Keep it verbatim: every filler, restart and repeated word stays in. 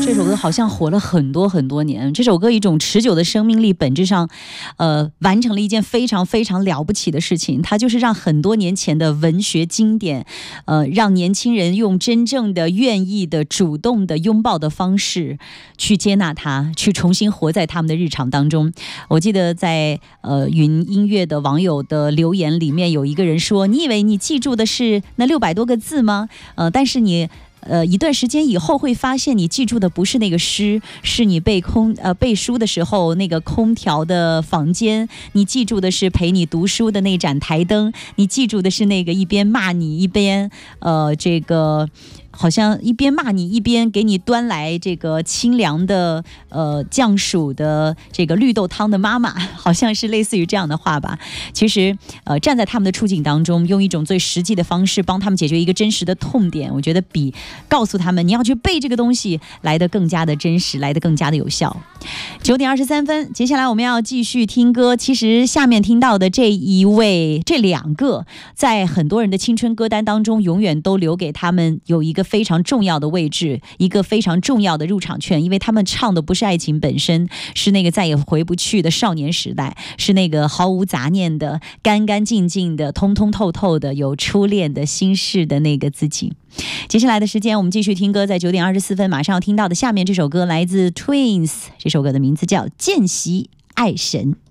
这首歌好像火了很多很多年。这首歌一种持久的生命力，本质上，呃，完成了一件非常非常了不起的事情。它就是让很多年前的文学经典，呃，让年轻人用真正的、愿意的、主动的拥抱的方式去接纳它，去重新活在他们的日常当中。我记得在呃云音乐的网友的留言里面，有一个人说：“你以为你记住的是那六百多个字吗？呃，但是你。”呃，一段时间以后会发现，你记住的不是那个诗，是你背空呃背书的时候那个空调的房间，你记住的是陪你读书的那盏台灯，你记住的是那个一边骂你一边呃这个。好像一边骂你一边给你端来这个清凉的呃酱薯的这个绿豆汤的妈妈，好像是类似于这样的话吧。其实呃站在他们的处境当中，用一种最实际的方式帮他们解决一个真实的痛点，我觉得比告诉他们你要去背这个东西来得更加的真实，来得更加的有效。九点二十三分，接下来我们要继续听歌。其实下面听到的这一位这两个，在很多人的青春歌单当中，永远都留给他们有一个非常重要的位置，一个非常重要的入场券，因为他们唱的不是爱情本身，是那个再也回不去的少年时代，是那个毫无杂念的、干干净净的、通通透透的、有初恋的心事的那个自己。接下来的时间我们继续听歌，在九点二十四分马上要听到的下面这首歌来自 Twins， 这首歌的名字叫《见习爱神》。